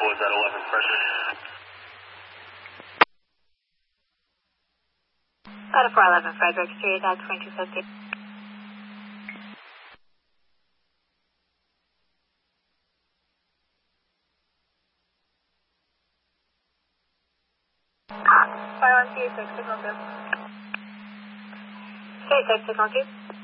was at 11 Frederick. Out of 411 Frederick Street at 2250. Fire on 36, signal 2. 36, signal 2.